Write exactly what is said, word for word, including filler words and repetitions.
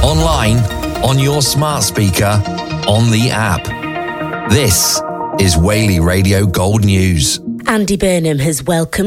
online, on your smart speaker, on the app. This is Whaley Radio Gold News. Andy Burnham has welcomed